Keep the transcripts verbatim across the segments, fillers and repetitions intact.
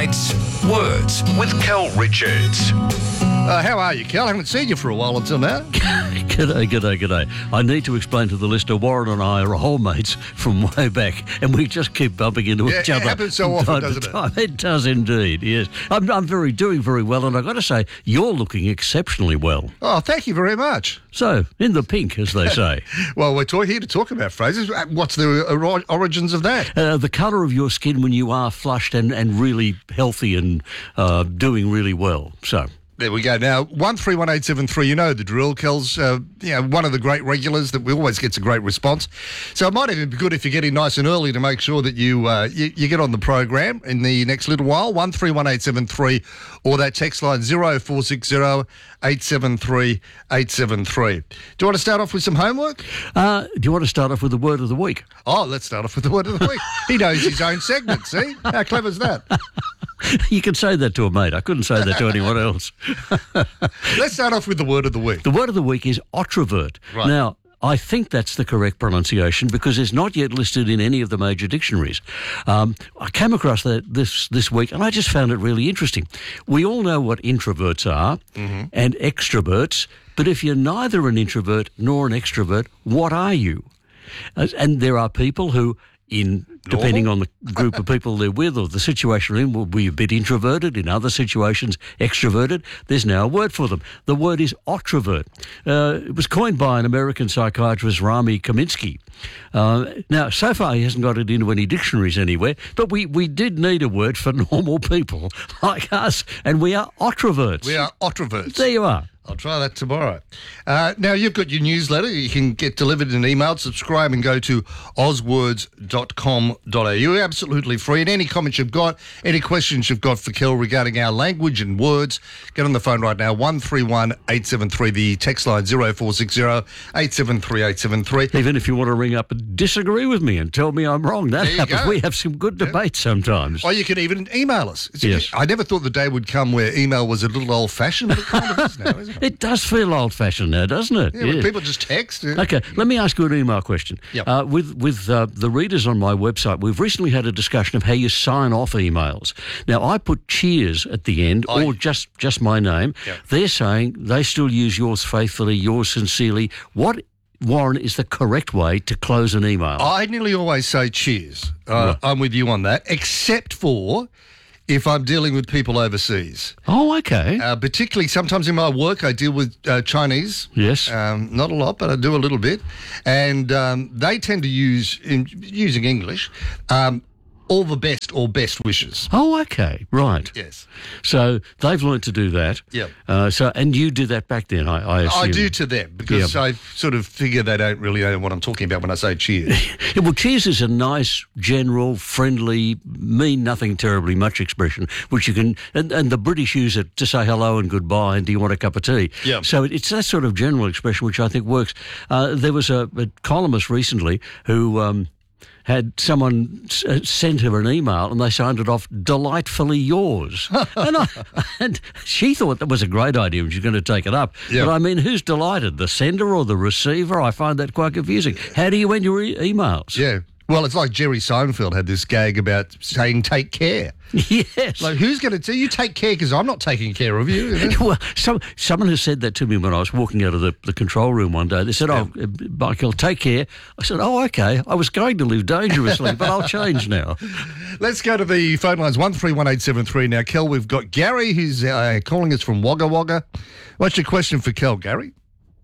Debates, Words with Kel Richards. Uh, how are you, Kel? I haven't seen you for a while until now. G'day, g'day, g'day. I need to explain to the listener, Warren and I are whole mates from way back, and we just keep bumping into Yeah, each it other. happens so from often, time to doesn't it? time. It does indeed, yes. I'm, I'm very doing very well, and I've got to say, you're looking exceptionally well. Oh, thank you very much. So, in the pink, as they say. Well, we're talk- here to talk about phrases. Uh, What's the ori- origins of that? Uh, the colour of your skin when you are flushed and, and really healthy and uh, doing really well. So... There we go. Now, one three one eight seven three, you know the drill, Kel's uh, you know, one of the great regulars that we always gets a great response. So it might even be good if you're getting nice and early to make sure that you, uh, you you get on the program in the next little while, one three one eight seven three, or that text line zero four six zero eight seven three eight seven three. Do you want to start off with some homework? Uh, do you want to start off with the word of the week? Oh, let's start off with the word of the week. He knows his own segment, see? How clever is that? You can say that to a mate. I couldn't say that to anyone else. Let's start off with the word of the week. The word of the week is introvert. Right. Now, I think that's the correct pronunciation because it's not yet listed in any of the major dictionaries. Um, I came across that this, this week and I just found it really interesting. We all know what introverts are Mm-hmm. and extroverts, but if you're neither an introvert nor an extrovert, what are you? Uh, And there are people who, in depending on the group of people they're with or the situation they're in, will be a bit introverted, in other situations extroverted. There's now a word for them. The word is introvert. Uh, it was coined by an American psychiatrist, Rami Kaminsky. Uh, now, so far he hasn't got it into any dictionaries anywhere, but we, we did need a word for normal people like us, and we are introverts. We are introverts. There you are. I'll try that tomorrow. Uh, now, you've got your newsletter. You can get delivered in an email. Subscribe and go to oz words dot com dot a u. Absolutely free. And any comments you've got, any questions you've got for Kel regarding our language and words, get on the phone right now, one three one eight seven three, the text line zero four six zero eight seven three eight seven three. Even if you want to ring up and disagree with me and tell me I'm wrong, that There you happens. go. We have some good debates sometimes. Or you can even email us. It's- Yes. I never thought the day would come where email was a little old-fashioned, but it kind of is now, isn't it? It does feel old-fashioned now, doesn't it? Yeah, when people just text. yeah. Okay, let me ask you an email question. Yep. Uh, with with uh, the readers on my website, we've recently had a discussion of how you sign off emails. Now, I put cheers at the end, Oh, or yeah. just, just my name. Yep. They're saying they still use yours faithfully, yours sincerely. What, Warren, is the correct way to close an email? I nearly always say cheers. Uh, I'm with you on that, except for if I'm dealing with people overseas. Oh, okay. Uh, particularly sometimes in my work, I deal with uh, Chinese. Yes. Um, not a lot, but I do a little bit. And um, they tend to use, in, using English, um, all the best or best wishes. Oh, okay. Right. Yes. So they've learned to do that. Yep. Uh, so, and you do that back then, I, I assume. I do to them because Yeah. I sort of figure they don't really know what I'm talking about when I say cheers. Yeah, well, cheers is a nice, general, friendly, mean nothing terribly much expression, which you can, and, and the British use it to say hello and goodbye and do you want a cup of tea? Yeah. So it, it's that sort of general expression which I think works. Uh, there was a, a columnist recently who um, had someone s- uh, sent her an email and they signed it off, delightfully yours. and, I, and she thought that was a great idea and she was going to take it up. Yeah. But I mean, who's delighted, the sender or the receiver? I find that quite confusing. How do you end your e- emails? Yeah. Well, it's like Jerry Seinfeld had this gag about saying take care. Yes. Like, who's going to tell you take care because I'm not taking care of you? you know? Well, some, someone has said that to me when I was walking out of the, the control room one day. They said, oh, uh, Michael, take care. I said, oh, okay. I was going to live dangerously, but I'll change now. Let's go to the phone lines, one three one eight seven three. Now, Kel, we've got Gary who's uh, calling us from Wagga Wagga. What's your question for Kel, Gary?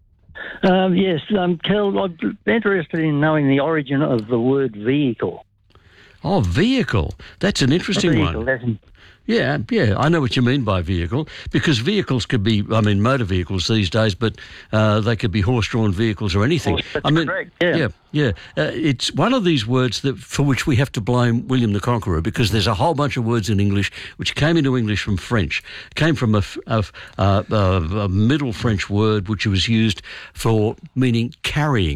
Um, yes, um, Kel, I'm interested in knowing the origin of the word vehicle. Oh, vehicle. That's an interesting vehicle, one. that's in- Yeah, yeah, I know what you mean by vehicle, because vehicles could be, I mean, motor vehicles these days, but uh, they could be horse-drawn vehicles or anything. Horse, that's I mean, correct, yeah. yeah, yeah. Uh, it's one of these words that for which we have to blame William the Conqueror, because there's a whole bunch of words in English which came into English from French, came from a, f- a f- uh, a- a Middle French word which was used for meaning carrying.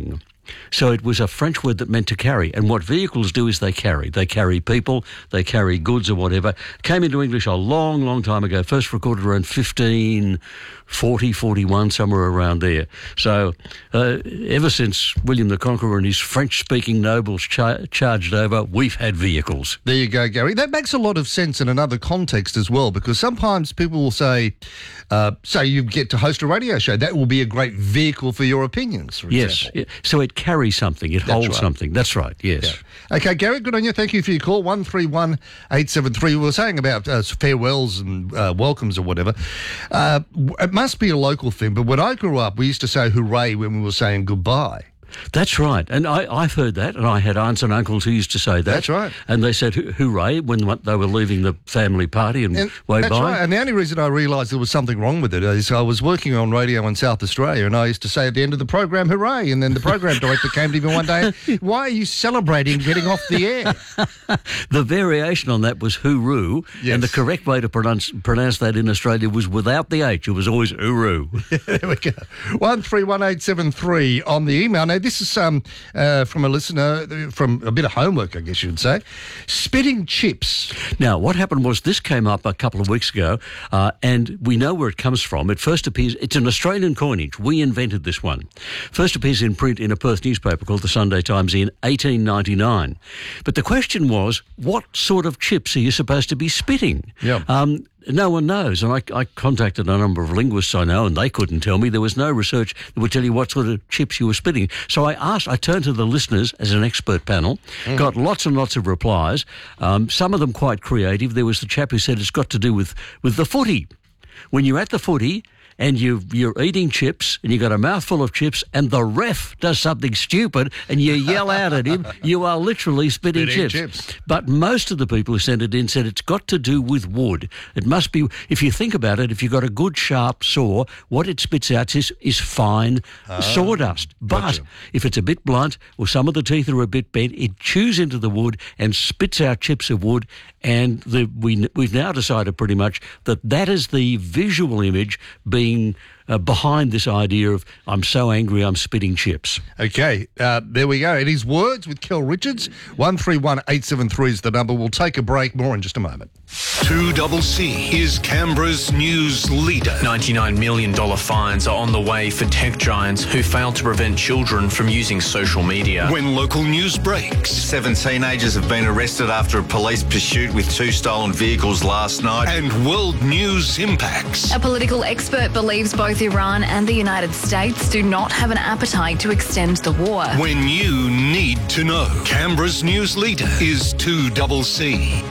So it was a French word that meant to carry. And what vehicles do is they carry. They carry people, they carry goods or whatever. Came into English a long, long time ago. First recorded around fifteen forty, forty-one, somewhere around there. So uh, ever since William the Conqueror and his French-speaking nobles char- charged over, we've had vehicles. There you go, Gary. That makes a lot of sense in another context as well, because sometimes people will say, uh, say you get to host a radio show, that will be a great vehicle for your opinions, for Yes. example. Yeah. So it carries something. It That's holds right. something. That's right, yes. Yeah. Okay, Gary, good on you. Thank you for your call. one three one eight seven three. We were saying about uh, farewells and uh, welcomes or whatever. Uh, it must be a local thing, but when I grew up, we used to say hooray when we were saying goodbye. That's right. And I, I've heard that, and I had aunts and uncles who used to say that. That's right. And they said "Hoo- hooray when they were leaving the family party and, And way that's by. right. And the only reason I realised there was something wrong with it is I was working on radio in South Australia, and I used to say at the end of the program, hooray. And then the program director came to me one day, why are you celebrating getting off the air? The variation on that was hooroo, Yes. and the correct way to pronounce pronounce that in Australia was without the H. It was always hooroo. There we go. one three one eight seven three on the email. Now, this is um, uh, from a listener, uh, from a bit of homework, I guess you would say. Spitting chips. Now, what happened was this came up a couple of weeks ago, uh, and we know where it comes from. It first appears, it's an Australian coinage. We invented this one. First appears in print in a Perth newspaper called the Sunday Times in eighteen ninety-nine. But the question was, what sort of chips are you supposed to be spitting? Yep. Um, no one knows. And I, I contacted a number of linguists I know, and they couldn't tell me. There was no research that would tell you what sort of chips you were spitting. So I asked, I turned to the listeners as an expert panel, mm. got lots and lots of replies, um, some of them quite creative. There was the chap who said it's got to do with, with the footy. When you're at the footy, and you, you're eating chips, and you've got a mouthful of chips, and the ref does something stupid, and you yell out at him, you are literally spitting Spitting chips. chips. But most of the people who sent it in said it's got to do with wood. It must be, if you think about it, if you've got a good sharp saw, what it spits out is, is fine sawdust. But gotcha. if it's a bit blunt, or some of the teeth are a bit bent, it chews into the wood and spits out chips of wood, and the, we, we've now decided pretty much that that is the visual image being uh, behind this idea of I'm so angry I'm spitting chips. Okay, uh, there we go. It is Words with Kel Richards. one three one eight seven three is the number. We'll take a break. More in just a moment. two C C is Canberra's news leader. ninety-nine million dollars fines are on the way for tech giants who failed to prevent children from using social media. When local news breaks, Seven teenagers have been arrested after a police pursuit with two stolen vehicles last night. and world news impacts. A political expert believes both Iran and the United States do not have an appetite to extend the war. When you need to know, Canberra's news leader is two C C.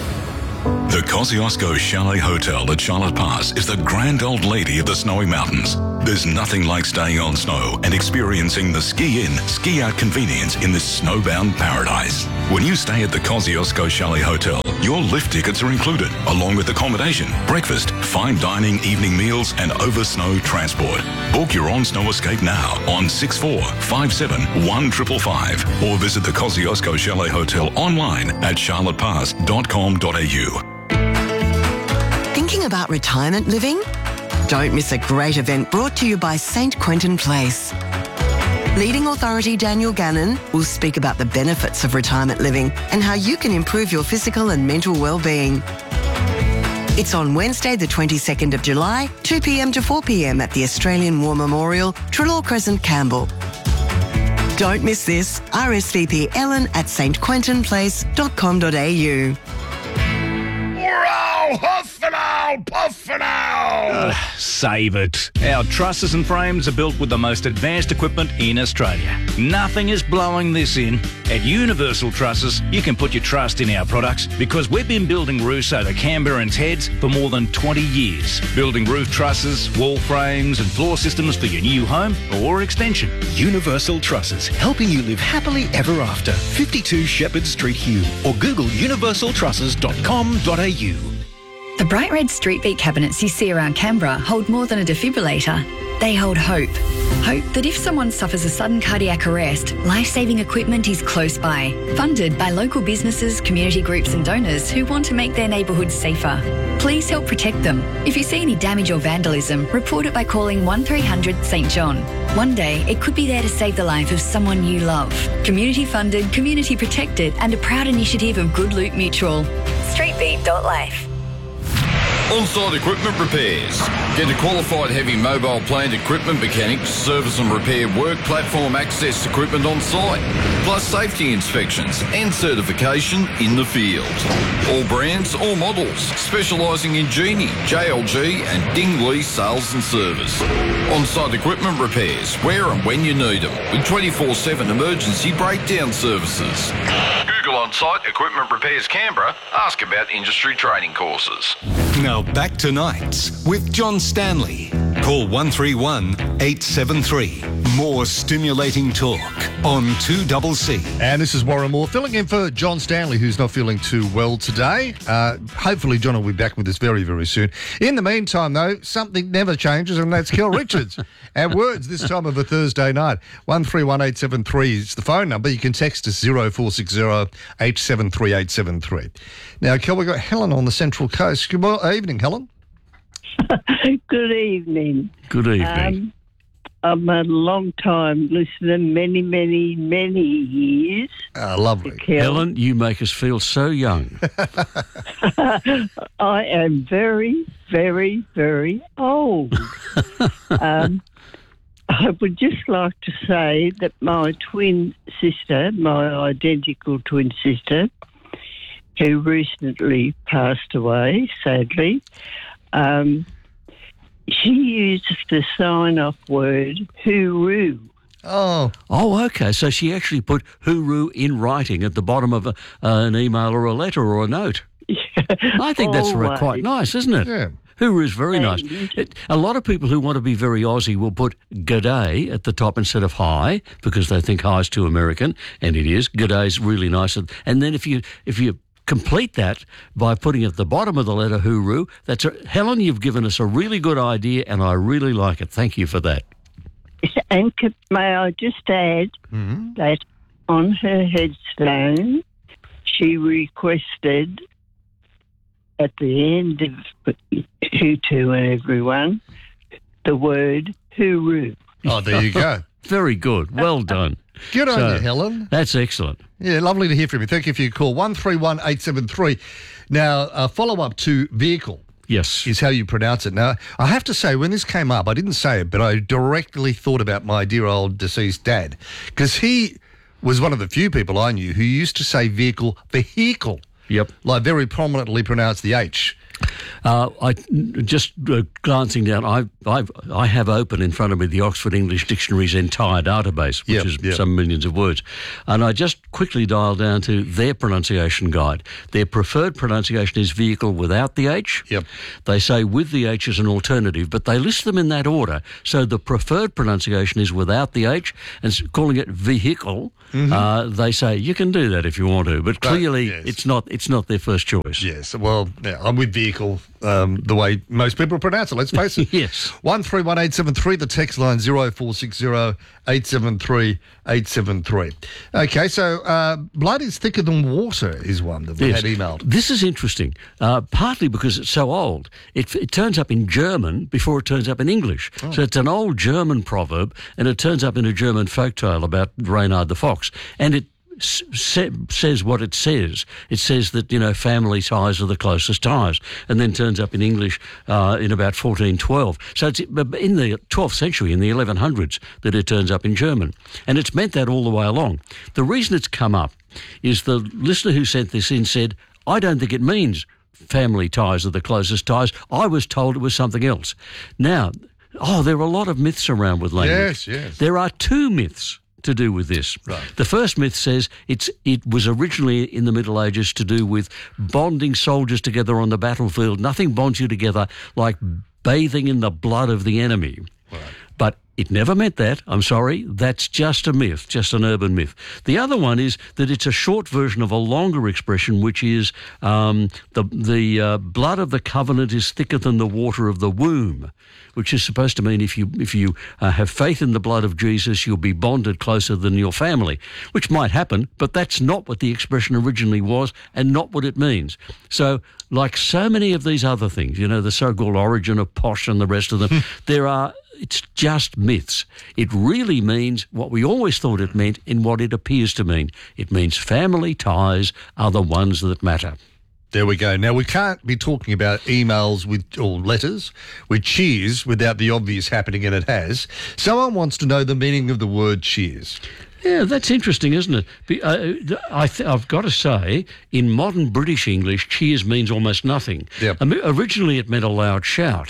The Kosciuszko Chalet Hotel at Charlotte Pass is the grand old lady of the snowy mountains. There's nothing like staying on snow and experiencing the ski-in, ski-out convenience in this snowbound paradise. When you stay at the Kosciuszko Chalet Hotel, your lift tickets are included, along with accommodation, breakfast, fine dining, evening meals, and over-snow transport. Book your on-snow escape now on six four five seven one five five five or visit the Kosciuszko Chalet Hotel online at charlotte pass dot com dot a u. Thinking about retirement living? Don't miss a great event brought to you by Saint Quentin Place. Leading authority Daniel Gannon will speak about the benefits of retirement living and how you can improve your physical and mental well-being. It's on Wednesday the twenty-second of July, two p.m. to four p.m. at the Australian War Memorial, Trelaw Crescent, Campbell. Don't miss this. R S V P Ellen at s t quentin place dot com dot a u. Save it. Our trusses and frames are built with the most advanced equipment in Australia. Nothing is blowing this in. At Universal Trusses, you can put your trust in our products because we've been building roofs over Canberrans' heads for more than twenty years. Building roof trusses, wall frames and floor systems for your new home or extension. Universal Trusses, helping you live happily ever after. fifty-two Shepherd Street, Hugh, or Google universal trusses dot com dot a u. The bright red street beat cabinets you see around Canberra hold more than a defibrillator. They hold hope. Hope that if someone suffers a sudden cardiac arrest, life-saving equipment is close by. Funded by local businesses, community groups and donors who want to make their neighbourhoods safer. Please help protect them. If you see any damage or vandalism, report it by calling one three hundred St John. One day, it could be there to save the life of someone you love. Community funded, community protected and a proud initiative of Good Loot Mutual. streetbeat dot life. On-site equipment repairs. Get a qualified heavy mobile plant equipment mechanic to service and repair work platform access equipment on site, plus safety inspections and certification in the field. All brands, all models, specialising in Genie, J L G and Dingley sales and service. On-site equipment repairs, where and when you need them, with twenty-four seven emergency breakdown services. Google On-Site Equipment Repairs Canberra. Ask about industry training courses. Now back to Nights with John Stanley. Call one three one eight seven three. More stimulating talk on two C C. And this is Warren Moore filling in for John Stanley, who's not feeling too well today. Uh, hopefully John will be back with us very, very soon. In the meantime, though, something never changes, and that's Kel Richards. Our words this time of a Thursday night. one three one eight seven three is the phone number. You can text us zero four six zero eight seven three eight seven three. Now, Kel, we've got Helen on the Central Coast. Good evening, Helen. Good evening. Good evening. Um, I'm a long time listener, many, many, many years. Ah, lovely. Helen, you make us feel so young. I am very, very, very old. um, I would just like to say that my twin sister, my identical twin sister, who recently passed away, sadly, um, she used the sign-off word hooroo. Oh. Oh, okay. So she actually put hooroo in writing at the bottom of a, uh, an email or a letter or a note. I think that's Always. quite nice, isn't it? Yeah. Hooroo is very nice. It, a lot of people who want to be very Aussie will put g'day at the top instead of hi because they think hi's too American, and it is. G'day's really nice. And then if you if you complete that by putting at the bottom of the letter hooroo, that's a, Helen, you've given us a really good idea, and I really like it. Thank you for that. And could, may I just add Mm-hmm. that on her headstone, she requested at the end of Hutu and everyone, the word hooroo. Oh, there you go. Very good. Well done. Good on So, you, Helen. That's excellent. Yeah, lovely to hear from you. Thank you for your call. one three one eight seven three. Now, a follow-up to vehicle. Yes. Is how you pronounce it. Now, I have to say, when this came up, I didn't say it, but I directly thought about my dear old deceased dad, because he was one of the few people I knew who used to say vehicle, vehicle. Yep. Like very prominently pronounced the H. Uh, I just uh, glancing down. I I've, I have open in front of me the Oxford English Dictionary's entire database, which Yep, is yep. some millions of words, and I just quickly dialed down to their pronunciation guide. Their preferred pronunciation is vehicle without the H. Yep. They say with the H as an alternative, but they list them in that order. So the preferred pronunciation is without the H, and s- calling it vehicle. Mhm. Uh, they say you can do that if you want to, but But, clearly yes. it's not. It's not their first choice. Yes, well, yeah, I'm with vehicle um, the way most people pronounce it, let's face it. Yes. one three one eight seven three, the text line zero four six zero eight seven three eight seven three. Okay, so uh, blood is thicker than water is one that we Yes. had emailed. This is interesting, uh, partly because it's so old. It, it turns up in German before it turns up in English. Oh. So it's an old German proverb, and it turns up in a German folktale about Reynard the Fox. And it s- sa- says what it says. It says that, you know, family ties are the closest ties, and then turns up in English uh, in about fourteen twelve. So it's in the twelfth century, in the eleven hundreds, that it turns up in German. And it's meant that all the way along. The reason it's come up is the listener who sent this in said, I don't think it means family ties are the closest ties. I was told it was something else. Now, oh, there are a lot of myths around with language. Yes, yes. There are two myths to do with this. Right. The first myth says it's it was originally in the Middle Ages to do with bonding soldiers together on the battlefield. Nothing bonds you together like bathing in the blood of the enemy. But it never meant that. I'm sorry. That's just a myth, just an urban myth. The other one is that it's a short version of a longer expression, which is um, the the uh, blood of the covenant is thicker than the water of the womb, which is supposed to mean if you if you uh, have faith in the blood of Jesus, you'll be bonded closer than your family, which might happen, but that's not what the expression originally was and not what it means. So, like so many of these other things, you know, the so-called origin of posh and the rest of them, there are... It's just myths. It really means what we always thought it meant in what it appears to mean. It means family ties are the ones that matter. There we go. Now, we can't be talking about emails with or letters with cheers without the obvious happening, and it has. Someone wants to know the meaning of the word cheers. Yeah, that's interesting, isn't it? Be- uh, I th- I've got to say, in modern British English, cheers means almost nothing. Yep. Um, originally, it meant a loud shout.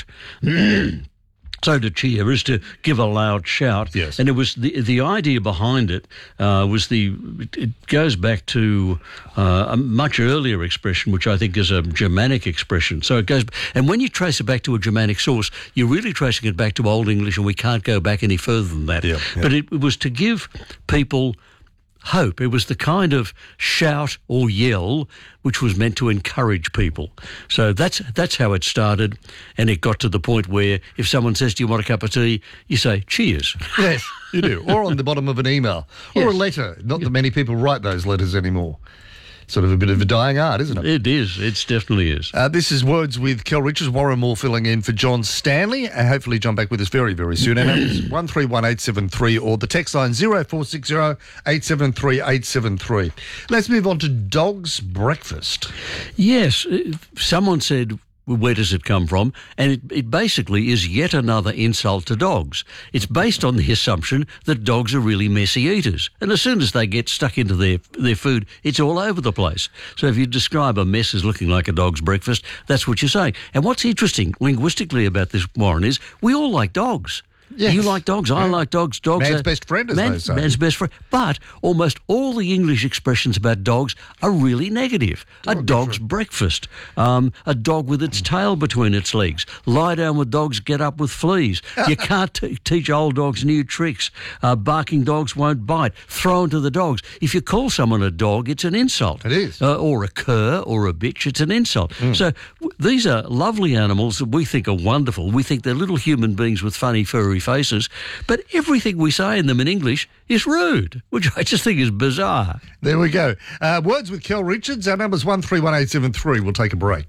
So to cheer is to give a loud shout. Yes. And it was the the idea behind it uh, was the it goes back to uh, a much earlier expression, which I think is a Germanic expression. So it goes, and when you trace it back to a Germanic source, you're really tracing it back to Old English, and we can't go back any further than that. Yeah, yeah. But it, it was to give people hope. It was the kind of shout or yell which was meant to encourage people. So that's that's how it started, and it got to the point where if someone says, do you want a cup of tea, you say, cheers. Yes, you do. Or on the bottom of an email. Or Yes. a letter. Not that many people write those letters anymore. Sort of a bit of a dying art, isn't it? It is. It definitely is. Uh, this is Words with Kel Richards. Warren Moore filling in for John Stanley. Uh, hopefully John back with us very, very soon. Our number is one three one eight seven three or the text line zero four six zero eight seven three eight seven three. Let's move on to dog's breakfast. Yes. uh, Someone said, well, where does it come from? And it, it basically is yet another insult to dogs. It's based on the assumption that dogs are really messy eaters. And as soon as they get stuck into their, their food, it's all over the place. So if you describe a mess as looking like a dog's breakfast, that's what you're saying. And what's interesting linguistically about this, Warren, is we all like dogs. Yes. You like dogs, I like dogs. Dogs Man's are, best friend, as man- they say. Man's best friend. But almost all the English expressions about dogs are really negative. A dog's breakfast, um, a dog with its tail between its legs, lie down with dogs, get up with fleas. You can't t- teach old dogs new tricks. Uh, barking dogs won't bite. Thrown to the dogs. If you call someone a dog, it's an insult. It is. Uh, or a cur or a bitch, it's an insult. So w- these are lovely animals that we think are wonderful. We think they're little human beings with funny, furry faces, but everything we say in them in English is rude, which I just think is bizarre. There we go. Uh, Words with Kel Richards. Our number's one three one eight seven three. We'll take a break.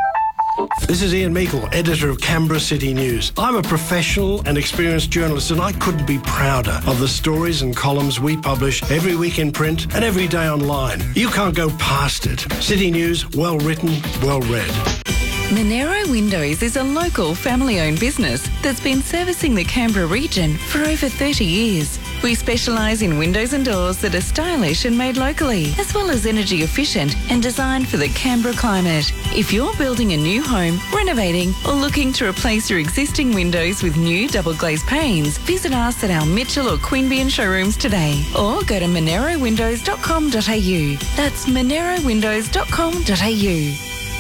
This is Ian Meikle, editor of Canberra City News. I'm a professional and experienced journalist, and I couldn't be prouder of the stories and columns we publish every week in print and every day online. You can't go past it. City News, well written, well read. Monero Windows is a local family-owned business that's been servicing the Canberra region for over thirty years. We specialise in windows and doors that are stylish and made locally, as well as energy efficient and designed for the Canberra climate. If you're building a new home, renovating, or looking to replace your existing windows with new double glazed panes, visit us at our Mitchell or Queanbeyan showrooms today, or go to monero windows dot com dot a u. That's monero windows dot com dot a u.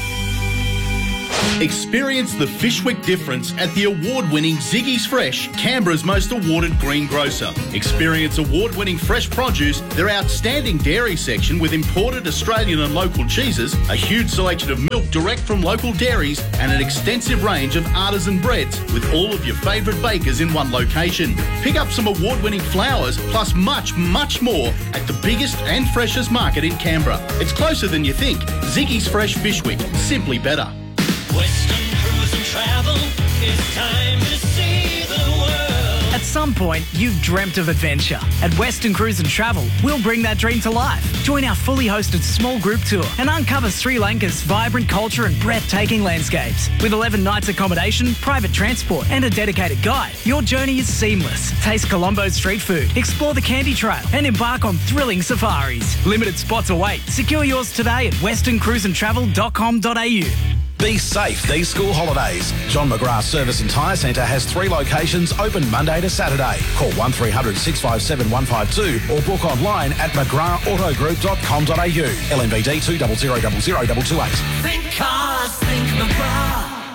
Experience the Fishwick difference at the award-winning Ziggy's Fresh, Canberra's most awarded greengrocer. Experience award-winning fresh produce, their outstanding dairy section with imported Australian and local cheeses, a huge selection of milk direct from local dairies, and an extensive range of artisan breads with all of your favourite bakers in one location. Pick up some award-winning flowers, plus much, much more at the biggest and freshest market in Canberra. It's closer than you think. Ziggy's Fresh Fishwick, simply better. Western Cruise and Travel, it's time to see the world. At some point, you've dreamt of adventure. At Western Cruise and Travel, we'll bring that dream to life. Join our fully hosted small group tour and uncover Sri Lanka's vibrant culture and breathtaking landscapes. With eleven nights accommodation, private transport and a dedicated guide, your journey is seamless. Taste Colombo's street food, explore the Candy Trail and embark on thrilling safaris. Limited spots await. Secure yours today at western cruise and travel dot com dot a u. Be safe these school holidays. John McGrath Service and Tyre Centre has three locations open Monday to Saturday. Call one three hundred six five seven one five two or book online at mcgrath auto group dot com dot a u. L M B D two zero zero zero zero two two eight. Think cars, think McGrath.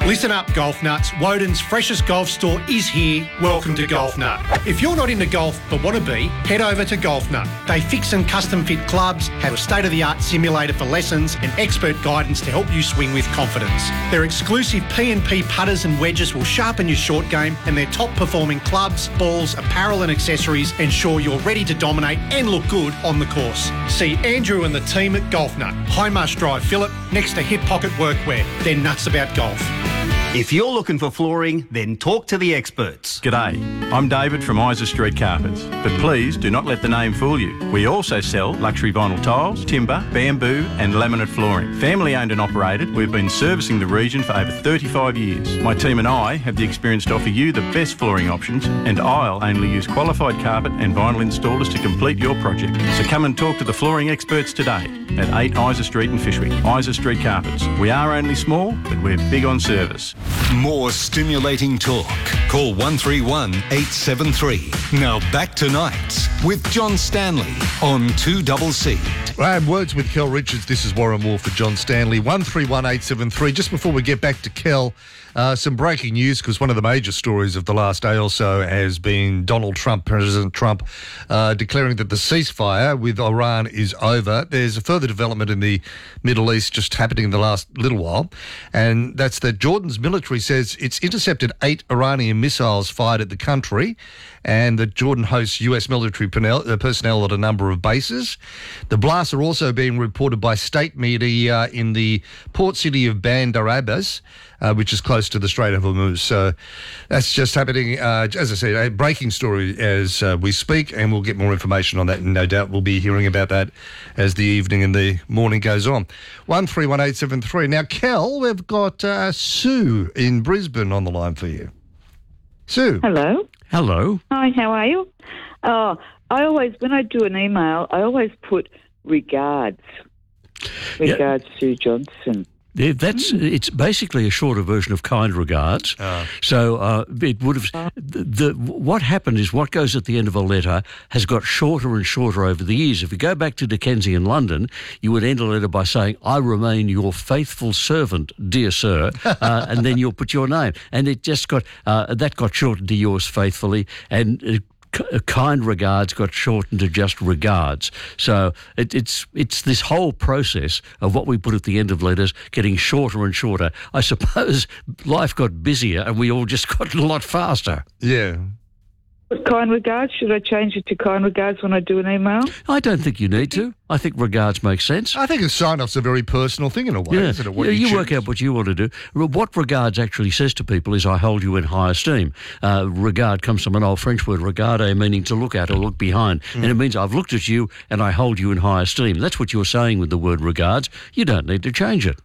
Listen up, golf nuts. Woden's freshest golf store is here. Welcome to Golf Nut. If you're not into golf but want to be, head over to Golf Nut. They fix and custom fit clubs, have a state-of-the-art simulator for lessons and expert guidance to help you swing with confidence. Their exclusive P and P putters and wedges will sharpen your short game, and their top-performing clubs, balls, apparel and accessories ensure you're ready to dominate and look good on the course. See Andrew and the team at Golf Nut, High Marsh Drive, Phillip, next to Hip Pocket Workwear. They're nuts about golf. If you're looking for flooring, then talk to the experts. G'day, I'm David from Isa Street Carpets, but please do not let the name fool you. We also sell luxury vinyl tiles, timber, bamboo and laminate flooring. Family owned and operated, we've been servicing the region for over thirty-five years. My team and I have the experience to offer you the best flooring options, and I'll only use qualified carpet and vinyl installers to complete your project. So come and talk to the flooring experts today at eight Isa Street in Fishwick. Isa Street Carpets. We are only small, but we're big on service. More stimulating talk. Call one three one, eight seven three. Now back to Nights with John Stanley on two C C. And words with Kel Richards. This is Warren Moore for John Stanley. one three one, eight seven three. Just before we get back to Kel, uh, some breaking news, because one of the major stories of the last day or so has been Donald Trump, President Trump, uh, declaring that the ceasefire with Iran is over. There's a further development in the Middle East just happening in the last little while, and that's that Jordan's military says it's intercepted eight Iranian missiles fired at the country, and that Jordan hosts U S military personnel at a number of bases. The blasts are also being reported by state media in the port city of Bandar Abbas, uh, which is close to the Strait of Hormuz. So that's just happening, uh, as I said, a breaking story as uh, we speak, and we'll get more information on that, and no doubt we'll be hearing about that as the evening and the morning goes on. one three one, eight seven three. Now, Kel, we've got uh, Sue in Brisbane on the line for you. Sue. Hello. Hello. Hi, how are you? Oh, I always, when I do an email, I always put regards. Regards, yeah. Sue Johnson. Yeah, that's mm. It's basically a shorter version of kind regards. Oh. So uh, it would have the, the what happened is what goes at the end of a letter has got shorter and shorter over the years. If you go back to Dickensian in London, you would end a letter by saying, "I remain your faithful servant, dear sir," uh, and then you'll put your name, and it just got uh, that got shortened to yours faithfully, and. Uh, Kind regards got shortened to just regards. So it, it's it's this whole process of what we put at the end of letters getting shorter and shorter. I suppose life got busier and we all just got a lot faster. Yeah. Kind regards? Should I change it to kind regards when I do an email? I don't think you need to. I think regards makes sense. I think a sign-off's a very personal thing in a way, yeah. isn't it? What yeah, you you work out what you want to do. What regards actually says to people is I hold you in high esteem. Uh, regard comes from an old French word, regarder, meaning to look at or look behind. Mm. And it means I've looked at you and I hold you in high esteem. That's what you're saying with the word regards. You don't need to change it.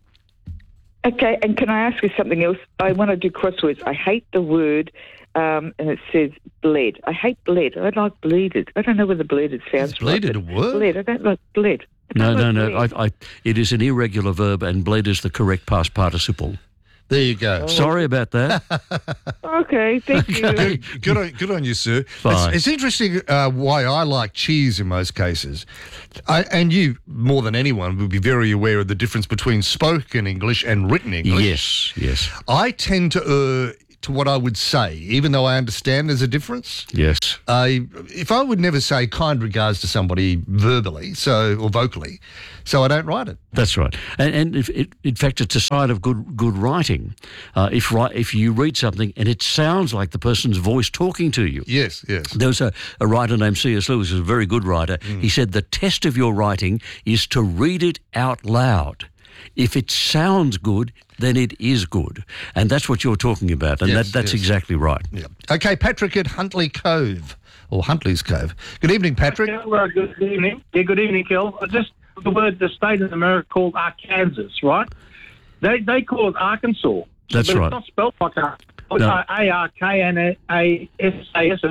Okay, and can I ask you something else? I want to do crosswords. I hate the word... Um, and it says bled. I hate bled. I like bleeded. I don't know whether bleeded sounds right. Bleeded a word? Bled. I don't like bled. I No, don't no, like no. I, I, it is an irregular verb, and bled is the correct past participle. There you go. Oh. Sorry about that. Okay, thank you. Good, good, on, good on you, Sue. Bye. It's, it's interesting uh, why I like cheese in most cases. I, and you, more than anyone, would be very aware of the difference between spoken English and written English. Yes, yes. I tend to err to what I would say, even though I understand there's a difference. Yes. I if I would never say kind regards to somebody verbally, so or vocally, so I don't write it. That's right. And, and if it, in fact, it's a sign of good good writing. Uh, if right, if you read something and it sounds like the person's voice talking to you. Yes, yes. There was a, a writer named C S Lewis, who's a very good writer. Mm. He said the test of your writing is to read it out loud. If it sounds good, then it is good. And that's what you're talking about. And yes, that, that's yes. exactly right. Yeah. Okay, Patrick at Huntley Cove, or Huntley's Cove. Good evening, Patrick. Well, good evening. Yeah, good evening, Kel. Just the word, the state in America called Arkansas, right? They they call it Arkansas. That's but right. It's not spelled like Arkansas. No. A R K N A S A S, isn't it?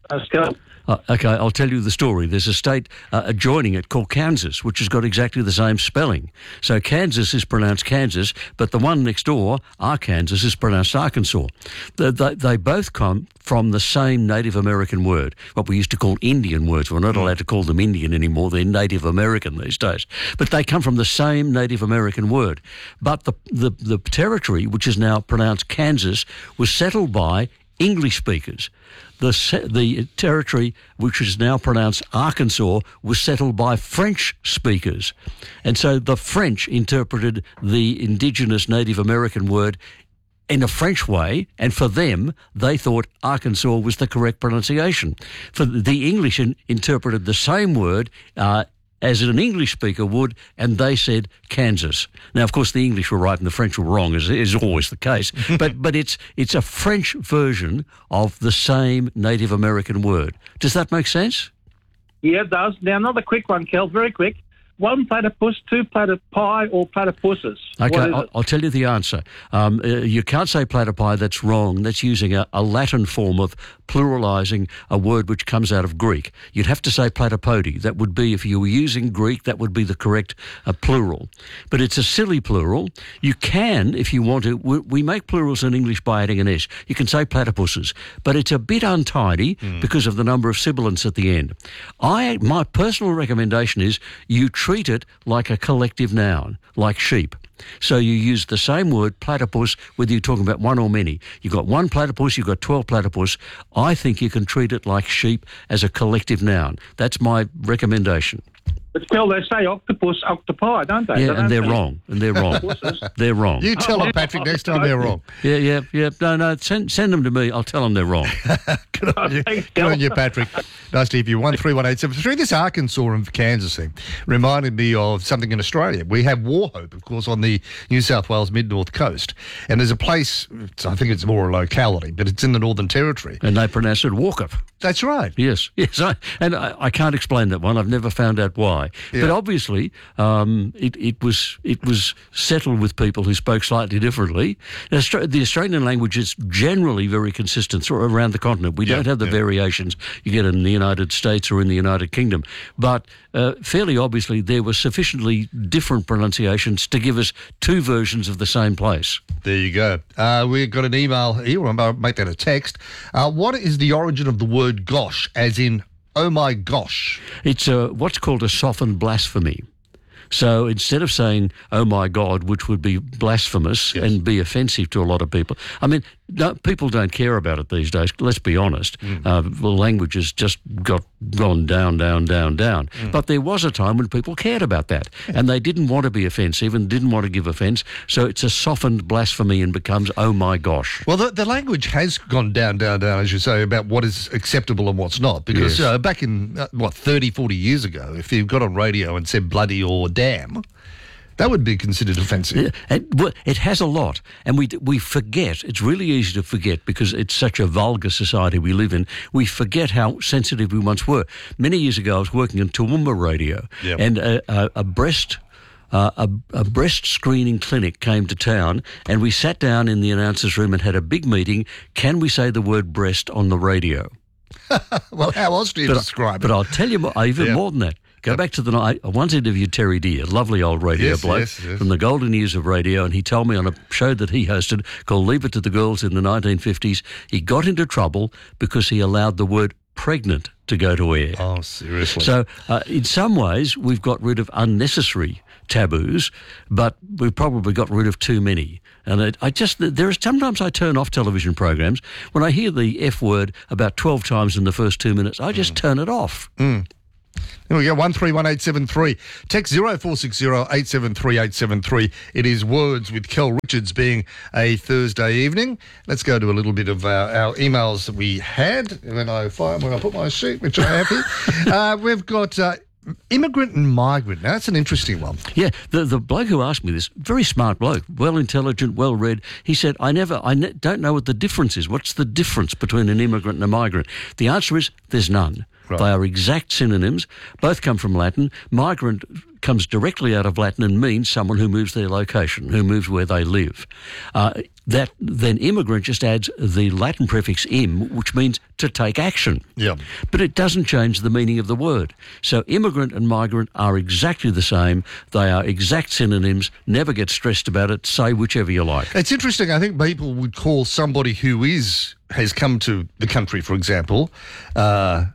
Let's go. Uh, okay, I'll tell you the story. There's a state uh, adjoining it called Kansas, which has got exactly the same spelling. So Kansas is pronounced Kansas, but the one next door, Arkansas, is pronounced Arkansas. They, they, they both come from the same Native American word, what we used to call Indian words. We're not allowed to call them Indian anymore. They're Native American these days. But they come from the same Native American word. But the, the, the territory, which is now pronounced Kansas, was settled by English speakers. The, the territory, which is now pronounced Arkansas, was settled by French speakers. And so the French interpreted the indigenous Native American word in a French way, and for them, they thought Arkansas was the correct pronunciation. For the English in, interpreted the same word uh, as an English speaker would, and they said Kansas. Now, of course, the English were right and the French were wrong, as is always the case. but but it's it's a French version of the same Native American word. Does that make sense? Yeah, it does. Now, another quick one, Kel, very quick. One platypus, two platypi, or platypuses? Okay, What is I'll, it? I'll tell you the answer. Um, uh, you can't say platypi, that's wrong. That's using a, a Latin form of pluralising a word which comes out of Greek. You'd have to say platypodi. That would be, if you were using Greek, that would be the correct uh, plural. But it's a silly plural. You can, if you want to, we, we make plurals in English by adding an S. You can say platypuses, but it's a bit untidy mm. because of the number of sibilants at the end. I, my personal recommendation is you treat it like a collective noun, like sheep. So you use the same word, platypus, whether you're talking about one or many. You've got one platypus, you've got twelve platypus. I think you can treat it like sheep as a collective noun. That's my recommendation. But still, they say octopus, octopi, don't they? Yeah, They and they're don't say wrong. And they're wrong. they're wrong. You tell them, Patrick, next time they're wrong. Yeah, yeah, yeah. No, no, send, send them to me. I'll tell them they're wrong. Good on you, Good on you Patrick. Nice to hear you. one three one eight seven three. This Arkansas and Kansas thing reminded me of something in Australia. We have Warhope, of course, on the New South Wales mid-north coast. And there's a place, I think it's more a locality, but it's in the Northern Territory. And they pronounce it Walkup. That's right. Yes, yes. I, and I, I can't explain that one. I've never found out why. Yeah. But obviously, um, it, it was it was settled with people who spoke slightly differently. Austra- the Australian language is generally very consistent through, around the continent. We Yeah, don't have the yeah. variations you get in the United States or in the United Kingdom. But uh, fairly obviously, there were sufficiently different pronunciations to give us two versions of the same place. There you go. Uh, we've got an email here. I'll make that a text. Uh, what is the origin of the word gosh, as in, oh my gosh? It's a, what's called a softened blasphemy. So instead of saying, oh my God, which would be blasphemous Yes. and be offensive to a lot of people, I mean, no, people don't care about it these days, let's be honest. Mm. Uh, the language has just got gone down, down, down, down. Mm. But there was a time when people cared about that and they didn't want to be offensive and didn't want to give offence. So it's a softened blasphemy and becomes, oh my gosh. Well, the, the language has gone down, down, down, as you say, about what is acceptable and what's not. Because Yes. uh, back in, uh, what, thirty, forty years ago, if you got on radio and said bloody or damn, that would be considered offensive. Yeah, and, well, it has a lot, and we we forget. It's really easy to forget because it's such a vulgar society we live in. We forget how sensitive we once were. Many years ago, I was working on Toowoomba radio, Yep. and a, a, a breast uh, a, a breast screening clinic came to town, and we sat down in the announcer's room and had a big meeting. Can we say the word breast on the radio? Well, how else do you But, describe but it? I'll tell you more, even Yeah. more than that. Go back to the night. I once interviewed Terry Deer, lovely old radio Yes, bloke yes, yes. from the golden years of radio, and he told me on a show that he hosted called Leave It to the Girls in the nineteen fifties, he got into trouble because he allowed the word pregnant to go to air. Oh, seriously. So uh, in some ways, we've got rid of unnecessary taboos, but we've probably got rid of too many. And it, I just, there is sometimes I turn off television programs when I hear the F word about twelve times in the first two minutes. I just turn it off. Mm. Here we go, one three one eight seven three. Text zero four six zero eight seven three eight seven three. It is Words with Kel Richards, being a Thursday evening. Let's go to a little bit of our, our emails that we had when I find when I put my sheet, which I have here. uh, we've got uh, immigrant and migrant. Now, that's an interesting one. Yeah, the the bloke who asked me this, very smart bloke, well intelligent, well read. He said, "I never, I ne- don't know what the difference is. What's the difference between an immigrant and a migrant?" The answer is there's none. Right. They are exact synonyms. Both come from Latin. Migrant comes directly out of Latin and means someone who moves their location, who moves where they live. Uh, that then immigrant just adds the Latin prefix im, which means to take action. Yeah. But it doesn't change the meaning of the word. So immigrant and migrant are exactly the same. They are exact synonyms. Never get stressed about it. Say whichever you like. It's interesting. I think people would call somebody who is has come to the country, for example, uh,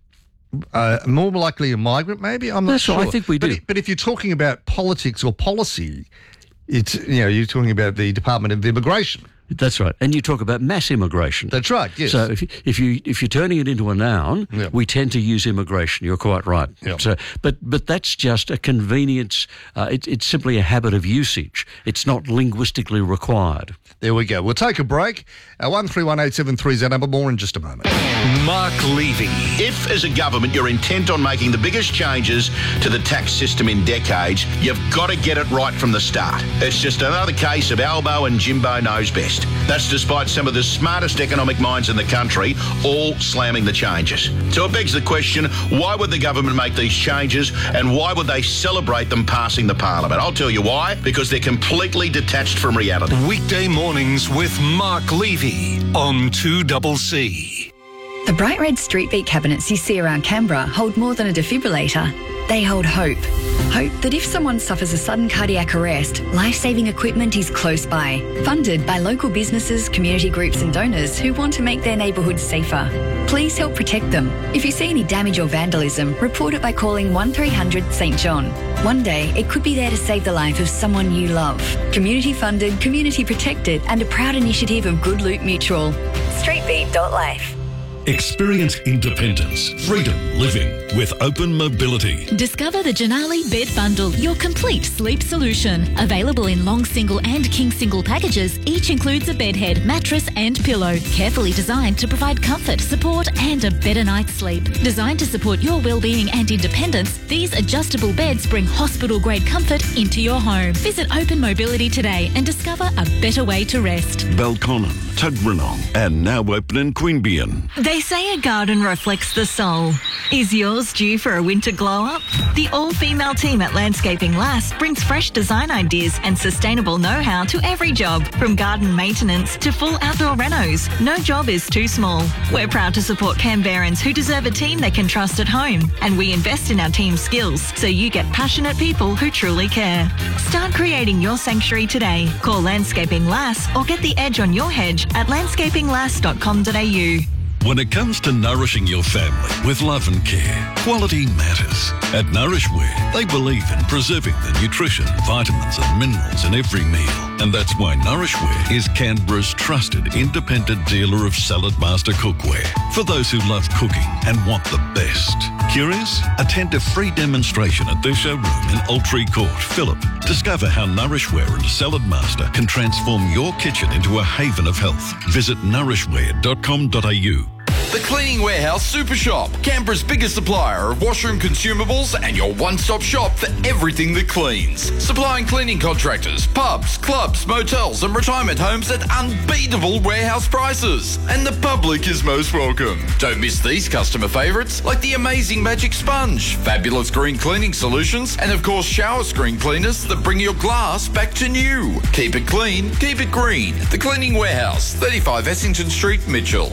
uh, more likely a migrant, maybe? I'm not That's sure. what I think we do. But, but if you're talking about politics or policy, it's, you know, you're talking about the Department of Immigration. That's right. And you talk about mass immigration. That's right, yes. So if, you, if, you, if you're turning it into a noun, Yeah. we tend to use immigration. You're quite right. Yeah. So, but, but that's just a convenience. Uh, it, it's simply a habit of usage. It's not linguistically required. There we go. We'll take a break. Uh, one three one eight seven three is our number. More in just a moment. Mark Levy. If, as a government, you're intent on making the biggest changes to the tax system in decades, you've got to get it right from the start. It's just another case of Albo and Jimbo knows best. That's despite some of the smartest economic minds in the country all slamming the changes. So it begs the question, why would the government make these changes and why would they celebrate them passing the parliament? I'll tell you why. Because they're completely detached from reality. Weekday mornings with Mark Levy on two C C. The bright red street beat cabinets you see around Canberra hold more than a defibrillator. They hold hope. Hope that if someone suffers a sudden cardiac arrest, life-saving equipment is close by. Funded by local businesses, community groups and donors who want to make their neighbourhoods safer. Please help protect them. If you see any damage or vandalism, report it by calling one three hundred St John. One day, it could be there to save the life of someone you love. Community funded, community protected and a proud initiative of Good Loot Mutual. streetbeat dot life. Experience independence, freedom living with Open Mobility. Discover the Janali Bed Bundle, your complete sleep solution. Available in long single and king single packages, each includes a bed head, mattress and pillow. Carefully designed to provide comfort, support and a better night's sleep. Designed to support your well-being and independence, these adjustable beds bring hospital-grade comfort into your home. Visit Open Mobility today and discover a better way to rest. Balconnen, Tuggeranong and now open in Queanbeyan. They say a garden reflects the soul. Is yours due for a winter glow-up? The all-female team at Landscaping Lass brings fresh design ideas and sustainable know-how to every job, from garden maintenance to full outdoor renos. No job is too small. We're proud to support Canberrans who deserve a team they can trust at home, and we invest in our team's skills so you get passionate people who truly care. Start creating your sanctuary today. Call Landscaping Lass or get the edge on your hedge at landscaping lass dot com dot a u. When it comes to nourishing your family with love and care, quality matters. At Nourishware, they believe in preserving the nutrition, vitamins and minerals in every meal. And that's why Nourishware is Canberra's trusted independent dealer of Salad Master cookware. For those who love cooking and want the best. Curious? Attend a free demonstration at their showroom in Altree Court, Phillip. Discover how Nourishware and Salad Master can transform your kitchen into a haven of health. Visit nourishware dot com dot a u. The Cleaning Warehouse Super Shop, Canberra's biggest supplier of washroom consumables and your one-stop shop for everything that cleans. Supplying cleaning contractors, pubs, clubs, motels and retirement homes at unbeatable warehouse prices. And the public is most welcome. Don't miss these customer favourites like the amazing Magic Sponge, fabulous green cleaning solutions and of course shower screen cleaners that bring your glass back to new. Keep it clean, keep it green. The Cleaning Warehouse, thirty-five Essington Street, Mitchell.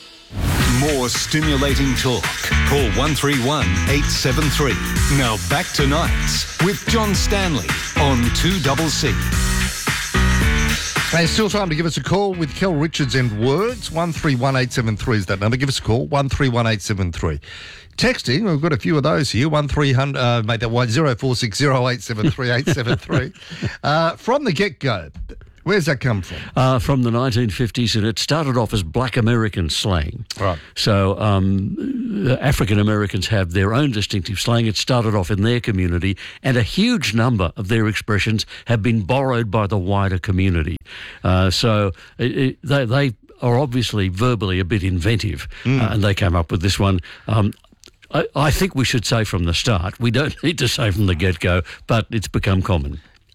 More stimulating talk. Call one three one eight seven three. Now back to Nights with John Stanley on two C C. Hey, still time to give us a call with Kel Richards and Words. one three one eight seven three is that number. Give us a call, one three one eight seven three. Texting, we've got a few of those here, one three hundred, uh, mate, that one, zero four six zero eight seven three eight seven three. uh, from the get-go, where's that come from? Uh, from the nineteen fifties, and it started off as Black American slang. Right. So um, African Americans have their own distinctive slang. It started off in their community, and a huge number of their expressions have been borrowed by the wider community. Uh, so it, it, they, they are obviously verbally a bit inventive, mm. uh, and they came up with this one. Um, I, I think we should say from the start. We don't need to say from the get-go, but it's become common.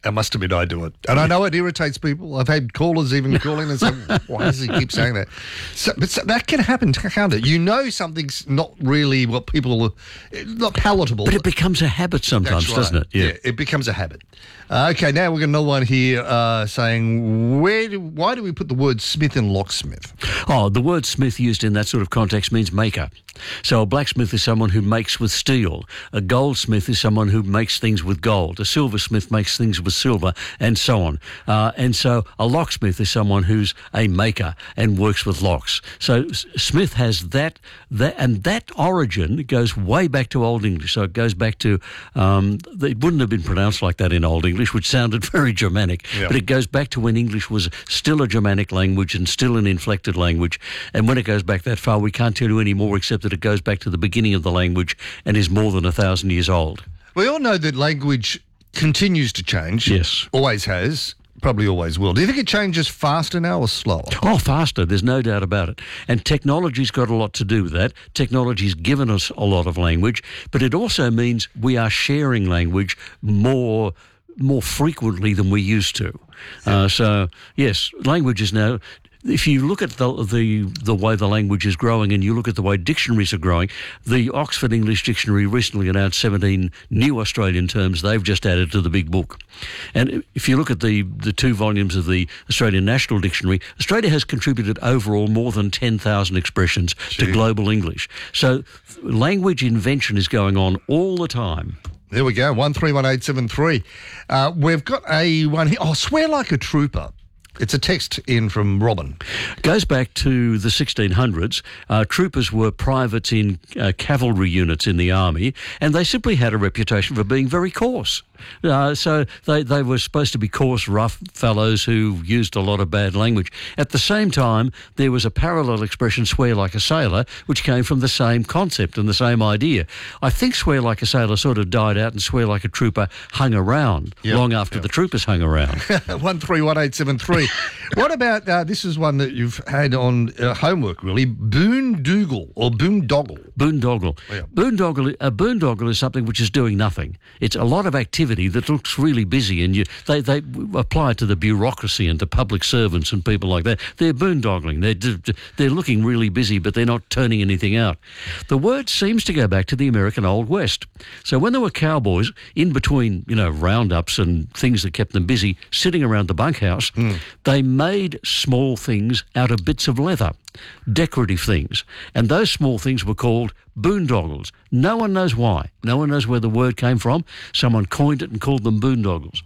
That must have been I do it. And I know it irritates people. I've had callers even calling and saying, why does he keep saying that? So, but so that can happen, can't it? You know something's not really what people, not palatable. But it becomes a habit sometimes, That's right. doesn't it? Yeah. it becomes a habit. Uh, okay, now we've got another one here uh, saying, where do, why do we put the word smith in locksmith? Oh, the word smith used in that sort of context means maker. So a blacksmith is someone who makes with steel. A goldsmith is someone who makes things with gold. A silversmith makes things with silver, and so on. Uh, and so a locksmith is someone who's a maker and works with locks. So S- Smith has that, that, and that origin goes way back to Old English. So it goes back to, um, it wouldn't have been pronounced like that in Old English, which sounded very Germanic, Yeah. but it goes back to when English was still a Germanic language and still an inflected language. And when it goes back that far, we can't tell you any more except that it goes back to the beginning of the language and is more than a thousand years old. We all know that language continues to change. Yes. Always has. Probably always will. Do you think it changes faster now or slower? Oh, faster. There's no doubt about it. And technology's got a lot to do with that. Technology's given us a lot of language, but it also means we are sharing language more more frequently than we used to. Uh, so, yes, language is now... If you look at the, the the way the language is growing and you look at the way dictionaries are growing, the Oxford English Dictionary recently announced seventeen new Australian terms they've just added to the big book. And if you look at the, the two volumes of the Australian National Dictionary, Australia has contributed overall more than ten thousand expressions Gee. to global English. So language invention is going on all the time. There we go, one three one eight seven three. Uh, we've got a one here. Oh, swear like a trooper. It's a text in from Robin. Goes back to the sixteen hundreds. Uh, troopers were privates in uh, cavalry units in the army, and they simply had a reputation for being very coarse. Uh, so they, they were supposed to be coarse, rough fellows who used a lot of bad language. At the same time, there was a parallel expression, swear like a sailor, which came from the same concept and the same idea. I think swear like a sailor sort of died out and swear like a trooper hung around Yep, long after yep. the troopers hung around. one three one eight seven three. What about, uh, this is one that you've had on uh, homework, really, boondoggle or boondoggle. Boondoggle. Yeah. Boondoggle. A boondoggle is something which is doing nothing. It's a lot of activity that looks really busy, and you they they apply it to the bureaucracy and to public servants and people like that. They're boondoggling. They're they're looking really busy, but they're not turning anything out. The word seems to go back to the American Old West. So when there were cowboys in between, you know, roundups and things that kept them busy, sitting around the bunkhouse, Mm. they made small things out of bits of leather, decorative things, and those small things were called boondoggles. No one knows why. No one knows where the word came from. Someone coined it and called them boondoggles.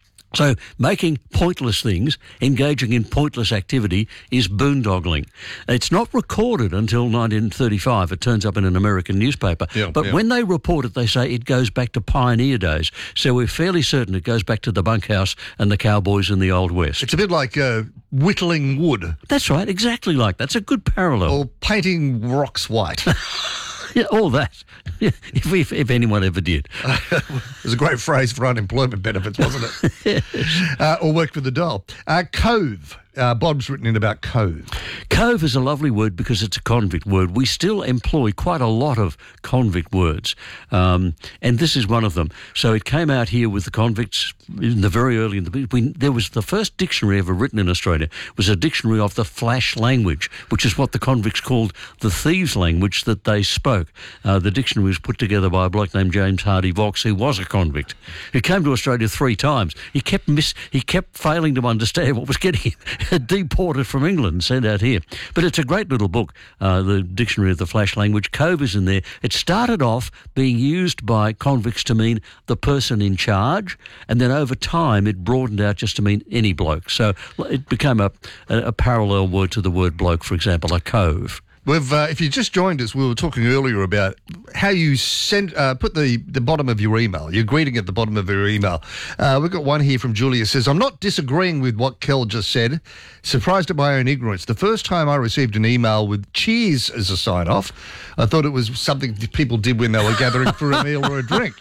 So making pointless things, engaging in pointless activity is boondoggling. It's not recorded until nineteen thirty-five. It turns up in an American newspaper. Yeah, but yeah. when they report it, they say it goes back to pioneer days. So we're fairly certain it goes back to the bunkhouse and the cowboys in the Old West. It's a bit like uh, whittling wood. That's right, exactly like that. That's a good parallel. Or painting rocks white. Yeah, all that. if, if, if anyone ever did. It was a great phrase for unemployment benefits, wasn't it? uh, or worked with the doll. Uh, cove. Uh, Bob's written in about cove. Cove is a lovely word because it's a convict word. We still employ quite a lot of convict words, um, and this is one of them. So it came out here with the convicts in the very early in the we, there was the first dictionary ever written in Australia was a dictionary of the flash language, which is what the convicts called the thieves' language that they spoke. Uh, the dictionary was put together by a bloke named James Hardy Vox, who was a convict. He came to Australia three times. He kept miss he kept failing to understand what was getting him deported from England and sent out here. But it's a great little book, uh, the Dictionary of the Flash Language. Cove is in there. It started off being used by convicts to mean the person in charge, and then over time it broadened out just to mean any bloke. So it became a, a, a parallel word to the word bloke, for example, a cove. We've, uh, if you just joined us, we were talking earlier about how you send, uh, put the, the bottom of your email, your greeting at the bottom of your email. Uh, we've got one here from Julia. Says, I'm not disagreeing with what Kel just said. Surprised at my own ignorance. The first time I received an email with cheers as a sign-off, I thought it was something people did when they were gathering for a meal or a drink.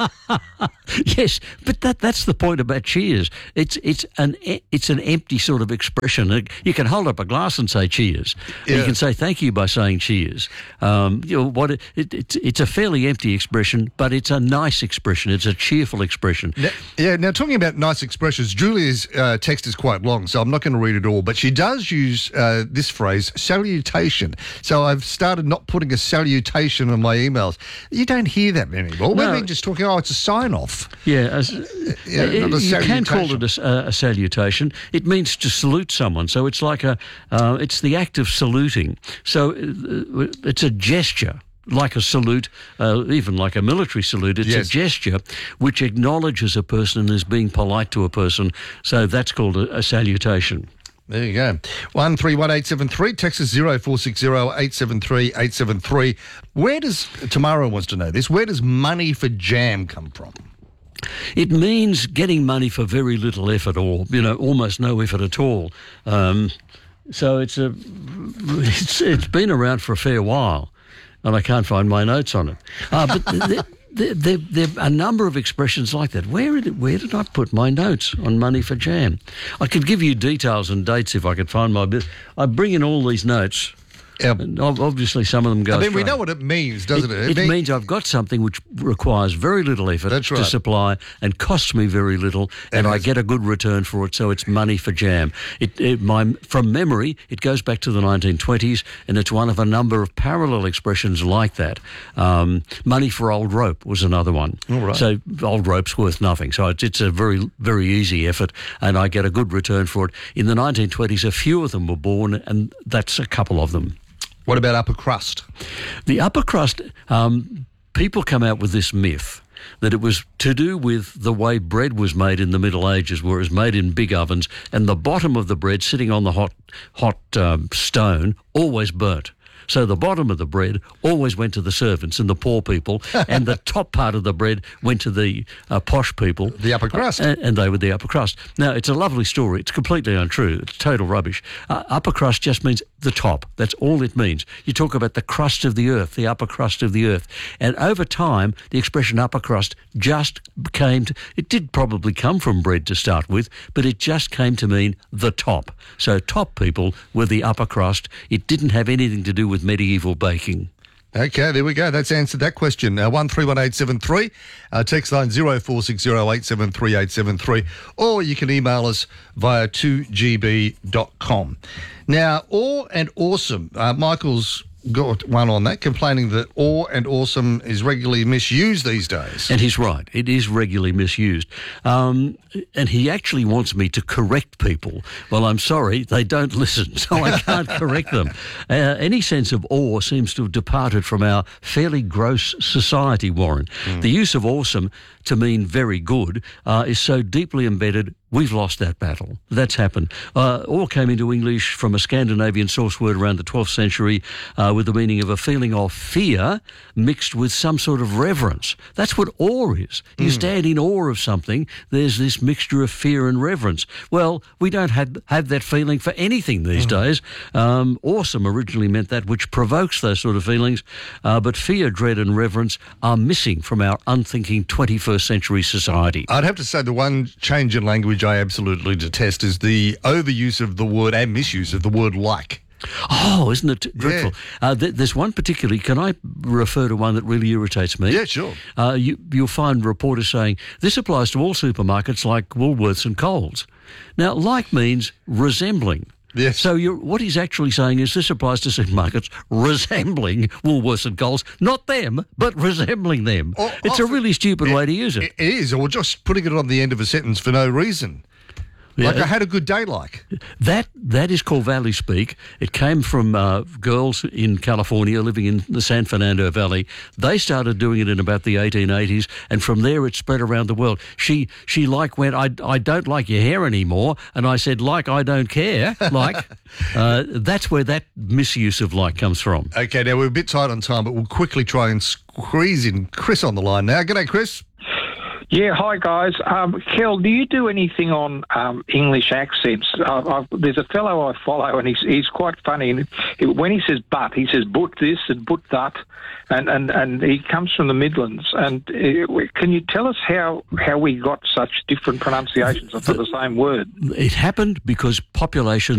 Yes, but that that's the point about cheers. It's it's an it's an empty sort of expression. You can hold up a glass and say cheers. Yeah. You can say thank you by saying saying cheers. Um, you know, what it, it, it's, it's a fairly empty expression, but it's a nice expression. It's a cheerful expression. Now, yeah, now talking about nice expressions, Julia's uh, text is quite long, so I'm not going to read it all, but she does use uh, this phrase, salutation. So I've started not putting a salutation on my emails. You don't hear that anymore. No. We've been just talking, oh, it's a sign-off. Yeah, as, Yeah, uh, not a you can call salutation. it a, a salutation. It means to salute someone, so it's like a, uh, it's the act of saluting. So uh, it's a gesture, like a salute, uh, even like a military salute. It's Yes. a gesture which acknowledges a person and is being polite to a person. So that's called a, a salutation. There you go. One three one eight seven three. Texas zero four six zero eight seven three eight seven three. Where does Tamara wants to know this? Where does money for jam come from? It means getting money for very little effort, or you know, almost no effort at all. Um, so it's a, it's it's been around for a fair while, and I can't find my notes on it. Uh, but there, there, there, there are a number of expressions like that. Where did where did I put my notes on money for jam? I could give you details and dates if I could find my bit. I bring in all these notes. Yep. And ob- obviously, some of them go. I mean, we astray. know what it means, doesn't it? It, it mean- means I've got something which requires very little effort That's to right. supply and costs me very little, and I get a good return for it. So it's money for jam. It, it my from memory, it goes back to the nineteen twenties, and it's one of a number of parallel expressions like that. Um, money for old rope was another one. All right. So old rope's worth nothing. So it's, it's a very very easy effort, and I get a good return for it. In the nineteen twenties, a few of them were born, and that's a couple of them. What about upper crust? The upper crust, um, people come out with this myth that it was to do with the way bread was made in the Middle Ages, where it was made in big ovens, and the bottom of the bread sitting on the hot, hot um, stone always burnt. So the bottom of the bread always went to the servants and the poor people, and the top part of the bread went to the uh, posh people. The upper crust. Uh, and they were the upper crust. Now, it's a lovely story. It's completely untrue. It's total rubbish. Uh, upper crust just means the top. That's all it means. You talk about the crust of the earth, the upper crust of the earth. And over time, the expression upper crust just came to, it did probably come from bread to start with, but it just came to mean the top. So top people were the upper crust. It didn't have anything to do with medieval baking. Okay, there we go. That's answered that question. Uh, one three one eight seven three, uh, text line zero four six zero eight seven three eight seven three, or you can email us via two g b dot com. Now, awe and awesome. Uh, Michael's got one on that, complaining that awe and awesome is regularly misused these days. And he's right. It is regularly misused. Um, and he actually wants me to correct people. Well, I'm sorry, they don't listen, so I can't correct them. Uh, any sense of awe seems to have departed from our fairly gross society, Warren. Mm. The use of awesome to mean very good uh, is so deeply embedded, we've lost that battle. That's happened. Uh, awe came into English from a Scandinavian source word around the twelfth century uh, with the meaning of a feeling of fear mixed with some sort of reverence. That's what awe is. You Mm. stand in awe of something, there's this mixture of fear and reverence. Well, we don't have, have that feeling for anything these days. Um, awesome originally meant that which provokes those sort of feelings, uh, but fear, dread and reverence are missing from our unthinking twenty-first century society. I'd have to say the one change in language I absolutely detest is the overuse of the word and misuse of the word like. Oh, isn't it dreadful? Yeah. Uh, th- there's one particularly, can I refer to one that really irritates me? Yeah, sure. Uh, you, you'll find reporters saying, this applies to all supermarkets like Woolworths and Coles. Now, like means resembling. Yes. So you're, what he's actually saying is this applies to supermarkets resembling Woolworths and Coles, not them, but resembling them. Or it's a really stupid way to use it. It is, or just putting it on the end of a sentence for no reason. Yeah. Like I had a good day like. That that is called Valley Speak. It came from uh, girls in California living in the San Fernando Valley. They started doing it in about the eighteen eighties, and from there it spread around the world. She she like went, I, I don't like your hair anymore, and I said, like, I don't care, like. uh, that's where that misuse of like comes from. Okay, now we're a bit tight on time, but we'll quickly try and squeeze in Chris on the line now. G'day, Chris. Yeah, hi guys. Um, Kel, do you do anything on um, English accents? I've, I've, there's a fellow I follow, and he's he's quite funny. And he, when he says "but," he says "but this" and "but that," and, and, and he comes from the Midlands. And uh, can you tell us how how we got such different pronunciations for the same word? It happened because population